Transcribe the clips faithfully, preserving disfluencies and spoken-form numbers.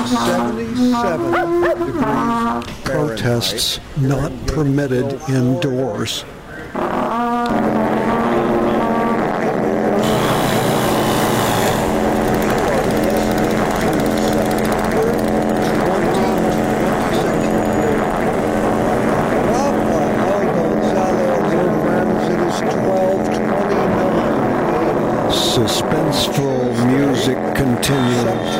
seventy-seven degrees. Protests not permitted indoors. Suspenseful music continues.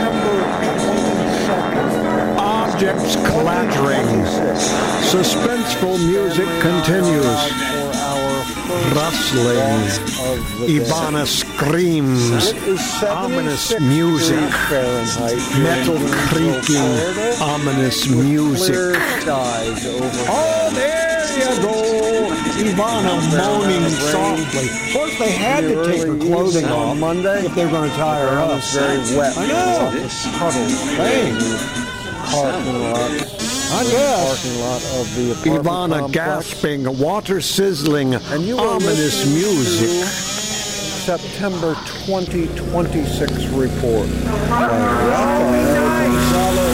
Objects clattering. Suspenseful music continues. Rustling. Ivana screams. Ominous music. Metal creaking. Ominous music. Oh, there you go. Ivana moaning softly. Of course, they had to take her clothing off Monday if they were going to tie her up. It's very wet. I know. Puddles. Parking lot. I guess. Parking lot of the apartment Ivana complex. gasping, water sizzling, And you were ominous listening music. to September twenty twenty-six report. By Rafael Gonzalez.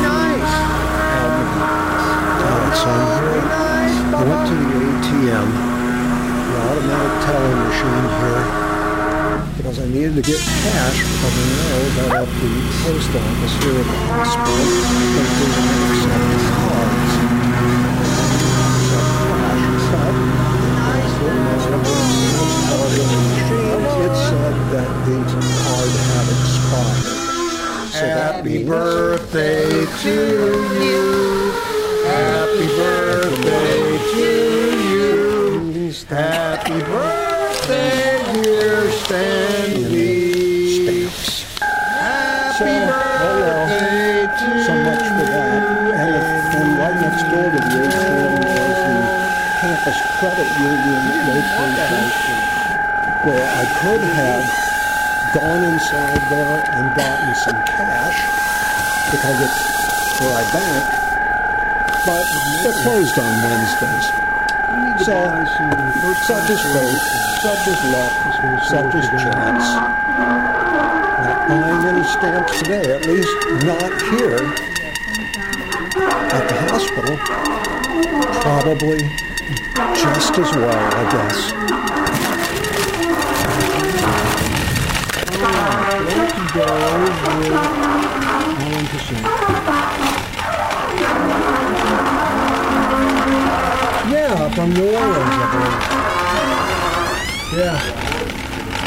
Son, I went to the A T M, the automatic teller machine here, because I needed to get cash because I know that at the post office here at the hospital, they do accept cards. It said that the card had expired. So Happy that birthday to you. Happy birthday to you. Happy birthday, dear Stanley. Stamps. Happy birthday to So much for that. And, if, and right next door to the A T M was the Campus Credit Union location, where I could have gone inside there and gotten some cash because it's where I bank, but they're closed on Wednesdays. So, such is fate, such is luck, such is chance. Not buying any stamps today, at least not here at the hospital. Probably just as well, I guess. Yeah, from New Orleans, I believe. Yeah.